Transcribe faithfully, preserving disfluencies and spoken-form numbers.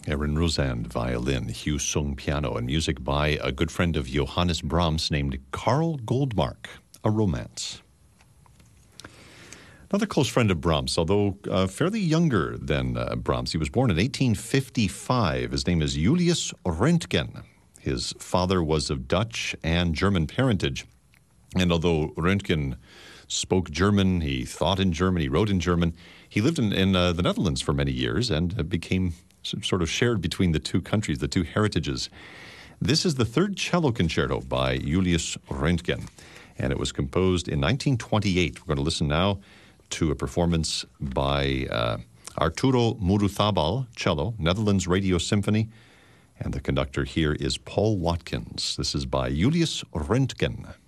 Aaron Rosand, violin, Hugh Sung, piano, and music by a good friend of Johannes Brahms named Karl Goldmark, A Romance. Another close friend of Brahms, although uh, fairly younger than uh, Brahms. He was born in eighteen fifty-five. His name is Julius Röntgen. His father was of Dutch and German parentage. And although Röntgen spoke German, he thought in German, he wrote in German, he lived in, in uh, the Netherlands for many years and uh, became sort of shared between the two countries, the two heritages. This is the third cello concerto by Julius Röntgen, and it was composed in nineteen twenty-eight. We're going to listen now to a performance by uh, Arturo Muruthabal, cello, Netherlands Radio Symphony, and the conductor here is Paul Watkins. This is by Julius Röntgen.